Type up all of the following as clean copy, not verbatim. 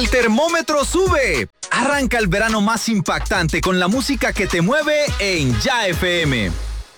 El termómetro sube. Arranca el verano más impactante con la música que te mueve en Ya FM.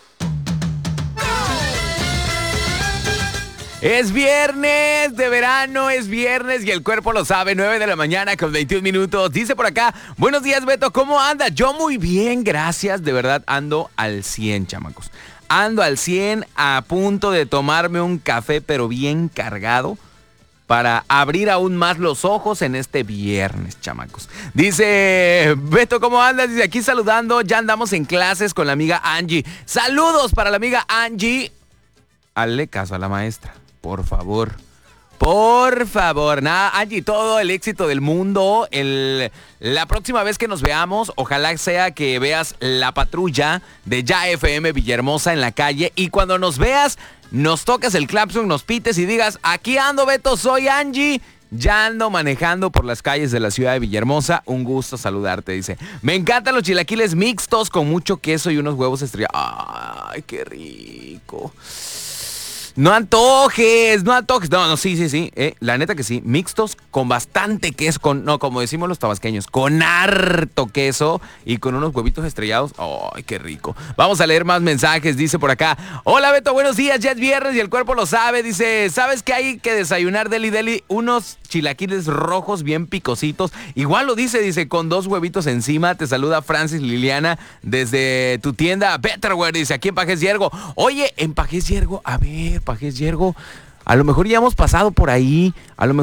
Es viernes de verano, es viernes y el cuerpo lo sabe, 9 de la mañana con 21 minutos. Dice por acá, buenos días Beto, ¿cómo andas? Yo muy bien, gracias, de verdad ando al 100, chamacos. Ando al 100 a punto de tomarme un café, pero bien cargado, para abrir aún más los ojos en este viernes, chamacos. Dice, Beto, ¿cómo andas? Dice, aquí saludando, ya andamos en clases con la amiga Angie. Saludos para la amiga Angie. Hazle caso a la maestra. Por favor. Por favor. Nada, Angie, todo el éxito del mundo. La próxima vez que nos veamos, ojalá sea que veas la patrulla de Ya FM Villahermosa en la calle. Y cuando nos veas, nos toques el claxon, nos pites y digas, aquí ando, Beto, soy Angie. Ya ando manejando por las calles de la ciudad de Villahermosa. Un gusto saludarte, dice. Me encantan los chilaquiles mixtos con mucho queso y unos huevos estrellados. Ay, qué rico. No antojes. No, sí. La neta que sí. Mixtos con bastante queso. Como decimos los tabasqueños, con harto queso y con unos huevitos estrellados. ¡Ay, qué rico! Vamos a leer más mensajes. Dice por acá. Hola, Beto, buenos días. Ya es viernes y el cuerpo lo sabe. Dice, ¿sabes qué hay que desayunar, Deli? Unos chilaquiles rojos bien picositos. Igual lo dice, con 2 huevitos encima. Te saluda Francis Liliana desde tu tienda Betterware. Dice, aquí en Pajés Yergo. Oye, en Pajés Yergo, a ver, Pajés Yergo, a lo mejor ya hemos pasado por ahí,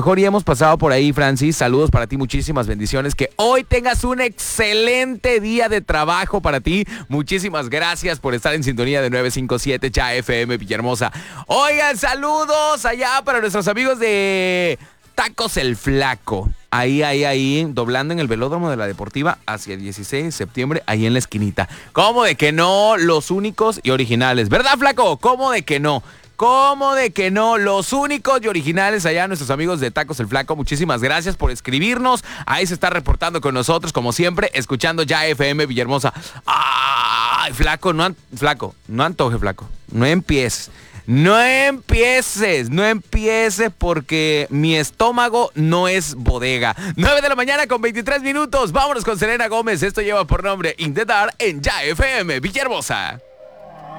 Francis, saludos para ti, muchísimas bendiciones, que hoy tengas un excelente día de trabajo para ti, muchísimas gracias por estar en sintonía de 957 Ya FM Villahermosa. Oigan, saludos allá para nuestros amigos de Tacos El Flaco, ahí, doblando en el velódromo de la Deportiva hacia el 16 de septiembre, ahí en la esquinita. ¿Cómo de que no? Los únicos y originales, ¿verdad, Flaco? ¿Cómo de que no? Los únicos y originales allá, nuestros amigos de Tacos El Flaco. Muchísimas gracias por escribirnos. Ahí se está reportando con nosotros, como siempre, escuchando Ya FM Villahermosa. ¡Ay, Flaco! No antoje, Flaco. No empieces porque mi estómago no es bodega. 9 de la mañana con 23 minutos. Vámonos con Selena Gómez. Esto lleva por nombre Intentar en Ya FM Villahermosa.